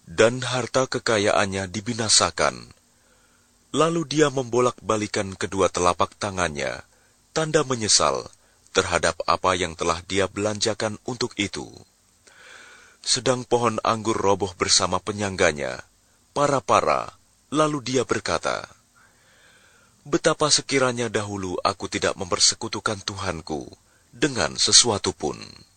dan harta kekayaannya dibinasakan. Lalu dia membolak-balikan kedua telapak tangannya, tanda menyesal terhadap apa yang telah dia belanjakan untuk itu. Sedang pohon anggur roboh bersama penyangganya, para-para, lalu dia berkata, "Betapa sekiranya dahulu aku tidak mempersekutukan Tuhanku dengan sesuatu pun."